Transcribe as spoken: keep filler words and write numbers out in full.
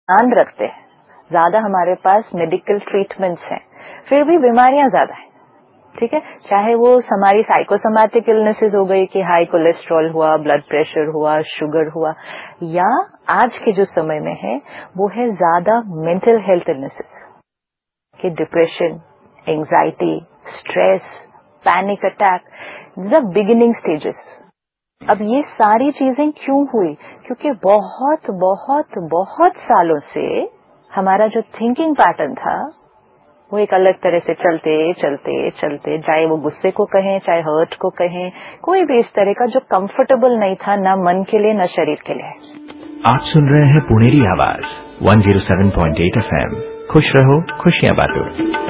ध्यान रखते हैं, ज्यादा हमारे पास मेडिकल ट्रीटमेंट्स हैं, फिर भी बीमारियां ज्यादा है, ठीक है। चाहे वो हमारी साइकोसोमैटिक इलनेसेस हो गई कि हाई कोलेस्ट्रॉल हुआ, ब्लड प्रेशर हुआ, शुगर हुआ, या आज के जो समय में है वो है ज्यादा मेंटल हेल्थ इलनेसेस कि depression, anxiety, stress, panic attack, the beginning stages. अब ये सारी चीजें क्यों हुई? क्योंकि बहुत बहुत बहुत सालों से हमारा जो थिंकिंग पैटर्न था वो एक अलग तरह से चलते चलते चलते, चाहे वो गुस्से को कहें, चाहे हर्ट को कहें, कोई भी इस तरह का जो कंफर्टेबल नहीं था, ना मन के लिए ना शरीर के लिए। आप सुन रहे हैं पुनेरी आवाज एक सौ सात पॉइंट आठ एफ एम। खुश रहो, खुशियां बांटो।